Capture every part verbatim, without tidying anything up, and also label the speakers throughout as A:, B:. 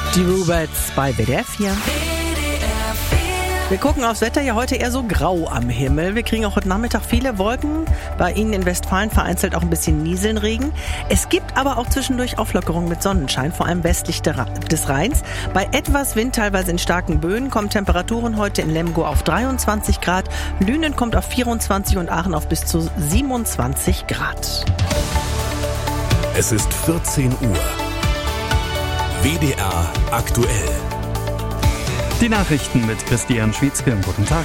A: Die Rubats bei W D R vier. Wir gucken aufs Wetter, ja heute eher so grau am Himmel. Wir kriegen auch heute Nachmittag viele Wolken. Bei Ihnen in Westfalen vereinzelt auch ein bisschen Nieselnregen. Es gibt aber auch zwischendurch Auflockerungen mit Sonnenschein, vor allem westlich des Rheins. Bei etwas Wind, teilweise in starken Böen, kommen Temperaturen heute in Lemgo auf dreiundzwanzig Grad. Lünen kommt auf vierundzwanzig und Aachen auf bis zu siebenundzwanzig Grad.
B: Es ist vierzehn Uhr. W D R aktuell.
C: Die Nachrichten mit Christian Schwietzke. Guten Tag.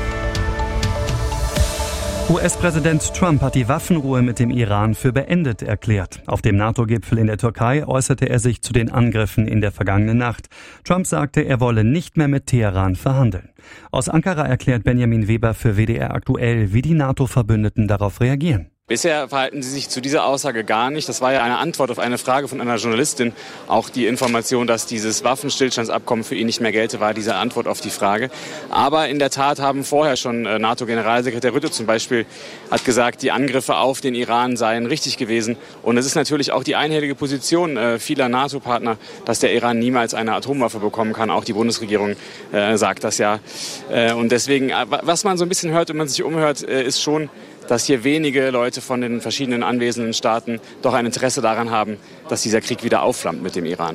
C: U S-Präsident Trump hat die Waffenruhe mit dem Iran für beendet erklärt. Auf dem NATO-Gipfel in der Türkei äußerte er sich zu den Angriffen in der vergangenen Nacht. Trump sagte, er wolle nicht mehr mit Teheran verhandeln. Aus Ankara erklärt Benjamin Weber für W D R aktuell, wie die NATO-Verbündeten darauf reagieren.
D: Bisher verhalten sie sich zu dieser Aussage gar nicht. Das war ja eine Antwort auf eine Frage von einer Journalistin. Auch die Information, dass dieses Waffenstillstandsabkommen für ihn nicht mehr gelte, war diese Antwort auf die Frage. Aber in der Tat haben vorher schon NATO-Generalsekretär Rutte zum Beispiel hat gesagt, die Angriffe auf den Iran seien richtig gewesen. Und es ist natürlich auch die einhellige Position vieler NATO-Partner, dass der Iran niemals eine Atomwaffe bekommen kann. Auch die Bundesregierung äh, sagt das ja. Äh, und deswegen, was man so ein bisschen hört, wenn man sich umhört, äh, ist schon, dass hier wenige Leute von den verschiedenen anwesenden Staaten doch ein Interesse daran haben, dass dieser Krieg wieder aufflammt mit dem Iran.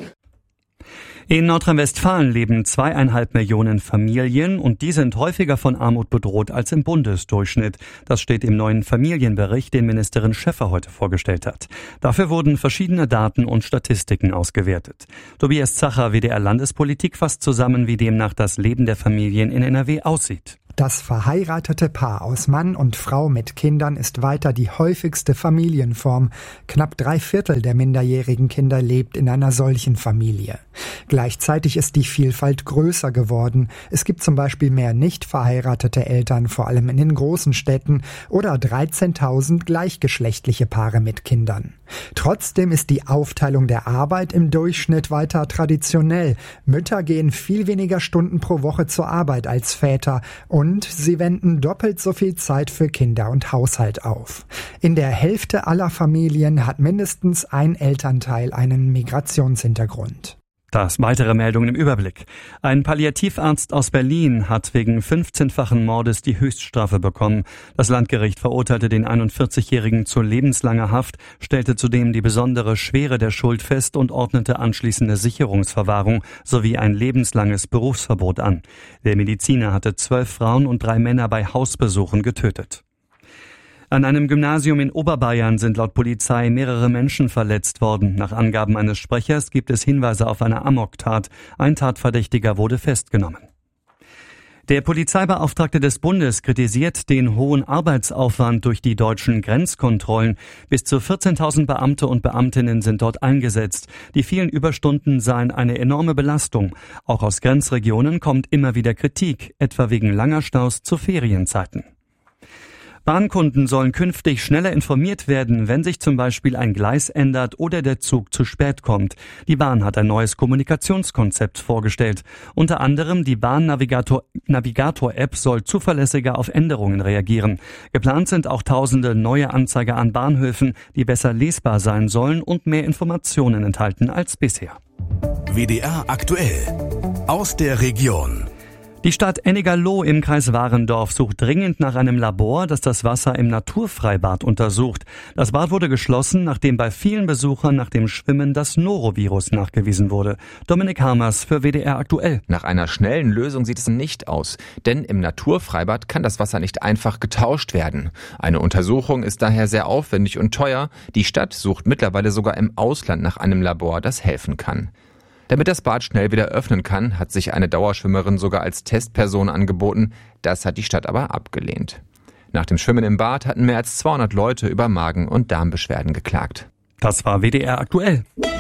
C: In Nordrhein-Westfalen leben zweieinhalb Millionen Familien und die sind häufiger von Armut bedroht als im Bundesdurchschnitt. Das steht im neuen Familienbericht, den Ministerin Schäffer heute vorgestellt hat. Dafür wurden verschiedene Daten und Statistiken ausgewertet. Tobias Zacher, W D R Landespolitik, fasst zusammen, wie demnach das Leben der Familien in N R W aussieht.
E: Das verheiratete Paar aus Mann und Frau mit Kindern ist weiter die häufigste Familienform. Knapp drei Viertel der minderjährigen Kinder lebt in einer solchen Familie. Gleichzeitig ist die Vielfalt größer geworden. Es gibt zum Beispiel mehr nicht verheiratete Eltern, vor allem in den großen Städten, oder dreizehntausend gleichgeschlechtliche Paare mit Kindern. Trotzdem ist die Aufteilung der Arbeit im Durchschnitt weiter traditionell. Mütter gehen viel weniger Stunden pro Woche zur Arbeit als Väter und Und sie wenden doppelt so viel Zeit für Kinder und Haushalt auf. In der Hälfte aller Familien hat mindestens ein Elternteil einen Migrationshintergrund.
C: Das weitere Meldungen im Überblick. Ein Palliativarzt aus Berlin hat wegen fünfzehnfachen Mordes die Höchststrafe bekommen. Das Landgericht verurteilte den einundvierzigjährigen zu lebenslanger Haft, stellte zudem die besondere Schwere der Schuld fest und ordnete anschließende Sicherungsverwahrung sowie ein lebenslanges Berufsverbot an. Der Mediziner hatte zwölf Frauen und drei Männer bei Hausbesuchen getötet. An einem Gymnasium in Oberbayern sind laut Polizei mehrere Menschen verletzt worden. Nach Angaben eines Sprechers gibt es Hinweise auf eine Amoktat. Ein Tatverdächtiger wurde festgenommen. Der Polizeibeauftragte des Bundes kritisiert den hohen Arbeitsaufwand durch die deutschen Grenzkontrollen. Bis zu vierzehntausend Beamte und Beamtinnen sind dort eingesetzt. Die vielen Überstunden seien eine enorme Belastung. Auch aus Grenzregionen kommt immer wieder Kritik, etwa wegen langer Staus zu Ferienzeiten. Bahnkunden sollen künftig schneller informiert werden, wenn sich zum Beispiel ein Gleis ändert oder der Zug zu spät kommt. Die Bahn hat ein neues Kommunikationskonzept vorgestellt. Unter anderem die Bahn-Navigator-App soll zuverlässiger auf Änderungen reagieren. Geplant sind auch tausende neue Anzeiger an Bahnhöfen, die besser lesbar sein sollen und mehr Informationen enthalten als bisher.
B: W D R aktuell. Aus der Region.
C: Die Stadt Ennigerloh im Kreis Warendorf sucht dringend nach einem Labor, das das Wasser im Naturfreibad untersucht. Das Bad wurde geschlossen, nachdem bei vielen Besuchern nach dem Schwimmen das Norovirus nachgewiesen wurde. Dominik Hamers für W D R aktuell.
F: Nach einer schnellen Lösung sieht es nicht aus, denn im Naturfreibad kann das Wasser nicht einfach getauscht werden. Eine Untersuchung ist daher sehr aufwendig und teuer. Die Stadt sucht mittlerweile sogar im Ausland nach einem Labor, das helfen kann. Damit das Bad schnell wieder öffnen kann, hat sich eine Dauerschwimmerin sogar als Testperson angeboten. Das hat die Stadt aber abgelehnt. Nach dem Schwimmen im Bad hatten mehr als zweihundert Leute über Magen- und Darmbeschwerden geklagt.
C: Das war W D R aktuell.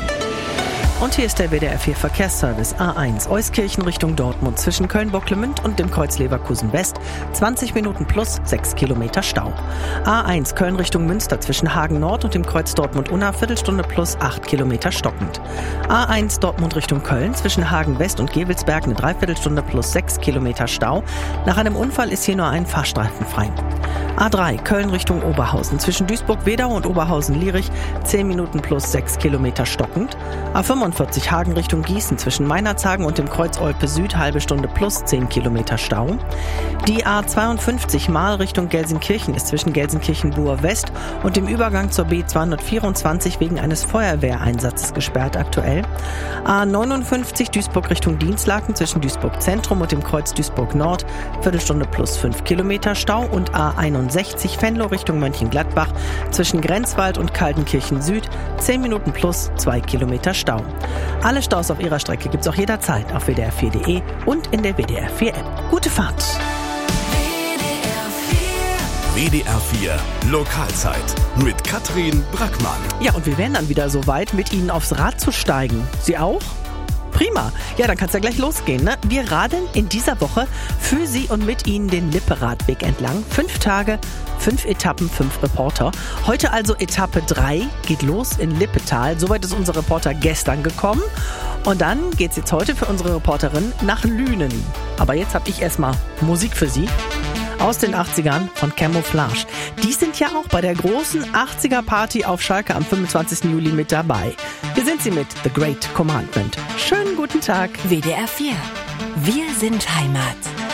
A: Und hier ist der W D R vier Verkehrsservice A eins Euskirchen Richtung Dortmund zwischen Köln-Bocklemünd und dem Kreuz Leverkusen West. zwanzig Minuten plus sechs Kilometer Stau. A eins Köln Richtung Münster zwischen Hagen Nord und dem Kreuz Dortmund-Unna Viertelstunde plus acht Kilometer stockend. A eins Dortmund Richtung Köln zwischen Hagen West und Gevelsberg eine Dreiviertelstunde plus sechs Kilometer Stau. Nach einem Unfall ist hier nur ein Fahrstreifen frei. A drei Köln Richtung Oberhausen zwischen Duisburg-Wedau und Oberhausen-Lierich zehn Minuten plus sechs Kilometer stockend. A fünfunddreißig zweiundvierzig Hagen Richtung Gießen zwischen Meinerzhagen und dem Kreuz Olpe Süd, halbe Stunde plus zehn Kilometer Stau. Die A zweiundfünfzig Mahl Richtung Gelsenkirchen ist zwischen Gelsenkirchen-Buhr West und dem Übergang zur B zweihundertvierundzwanzig wegen eines Feuerwehreinsatzes gesperrt aktuell. A neunundfünfzig Duisburg Richtung Dienstlaken zwischen Duisburg Zentrum und dem Kreuz Duisburg Nord, Viertelstunde plus fünf Kilometer Stau. Und A einundsechzig Venlo Richtung Mönchengladbach zwischen Grenzwald und Kaltenkirchen Süd, zehn Minuten plus zwei Kilometer Stau. Alle Staus auf ihrer Strecke gibt's auch jederzeit auf w d r vier punkt d e und in der W D R vier App. Gute Fahrt!
B: W D R vier Lokalzeit mit Katrin Brackmann.
A: Ja, und wir wären dann wieder so weit, mit Ihnen aufs Rad zu steigen. Sie auch? Prima. Ja, dann kann's ja gleich losgehen, ne? Wir radeln in dieser Woche für Sie und mit Ihnen den Lippe-Radweg entlang. Fünf Tage, fünf Etappen, fünf Reporter. Heute also Etappe drei, geht los in Lippetal. Soweit ist unser Reporter gestern gekommen. Und dann geht's jetzt heute für unsere Reporterin nach Lünen. Aber jetzt habe ich erstmal Musik für Sie. Aus den achtzigern von Camouflage. Die sind ja auch bei der großen achtziger-Party auf Schalke am fünfundzwanzigsten Juli mit dabei. Hier sind sie mit The Great Commandment. Schönen guten Tag.
G: W D R vier. Wir sind Heimat.